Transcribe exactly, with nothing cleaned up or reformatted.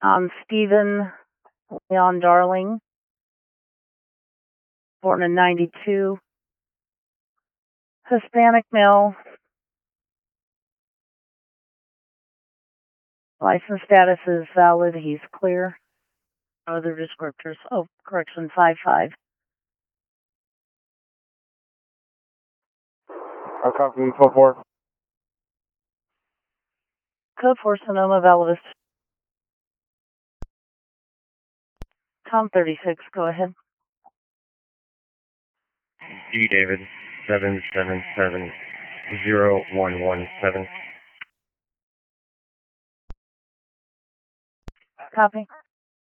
Um, Stephen Leon Darling, born in ninety-two. Hispanic male. License status is valid. He's clear. Other descriptors. Oh, correction, five five. I'll copy code four. Code four, Sonoma Validus. Tom thirty-six, go ahead. D David, seven seven seven zero one one seven. Copy.